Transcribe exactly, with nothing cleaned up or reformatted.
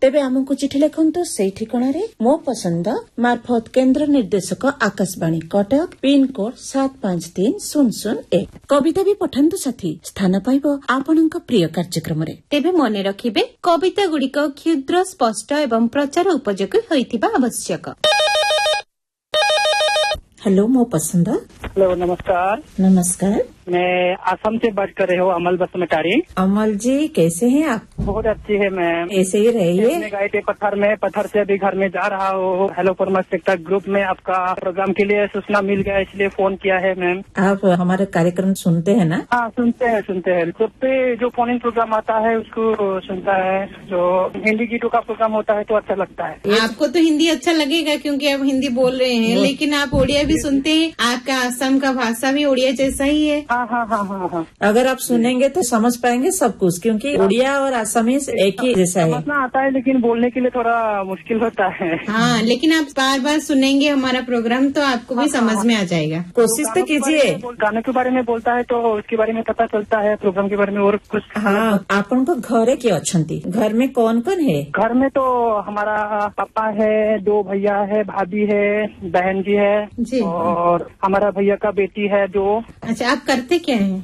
तेबे आमको चिठी लिखंतु सेई ठिकाणारे मो पसंद मार्फत केंद्र निर्देशक आकाशवाणी कटक पिन कोड सात पांच तीन शून्य शून्य एक कविता भी पठांतु साथी स्थान पाइब आपणक प्रिय कार्यक्रम रे। तेबे मने रखिबे कविता गुड़िक क्षुद्र स्पष्ट एवं प्रचार उपयोगी होइतिबा आवश्यक। हेलो मो पसंद। हेलो नमस्कार। नमस्कार, मैं असम से बात कर रही हूँ, अमल बसमतारी। अमल जी कैसे हैं आप? बहुत अच्छी है मैम। ऐसे ही रहिए। गए थे पत्थर में, पत्थर से अभी घर में जा रहा हूँ। हेलो फॉर्मस सेक्टर ग्रुप में आपका प्रोग्राम के लिए सूचना मिल गया, इसलिए फोन किया है मैम। आप हमारे कार्यक्रम सुनते हैं ना? हाँ सुनते हैं सुनते हैं ग्रुप पे जो फोन इन प्रोग्राम आता है उसको सुनता है। जो हिंदी गीतों का प्रोग्राम होता है तो अच्छा लगता है। आपको तो हिंदी अच्छा लगेगा क्योंकि आप हिंदी बोल रहे हैं, लेकिन आप ओडिया भी सुनते हैं। आपका असम का भाषा भी ओडिया जैसा ही है। हाँ हाँ हाँ हाँ हाँ। अगर आप सुनेंगे तो समझ पाएंगे सब कुछ, क्योंकि उड़िया और असमीज एक ही जैसा है। समझना आता है लेकिन बोलने के लिए थोड़ा मुश्किल होता है। हाँ, लेकिन आप बार बार सुनेंगे हमारा प्रोग्राम तो आपको भी समझ में आ जाएगा। कोशिश तो कीजिए। गाने के बारे में बोलता है तो उसके बारे में पता चलता है, प्रोग्राम के बारे में और कुछ। हाँ, आपको घरे के अच्छी घर में कौन कौन है? घर में तो हमारा पापा है, दो भैया है, भाभी है, बहन जी है जी। और हमारा भैया का बेटी है दो। अच्छा, आप करते क्या है?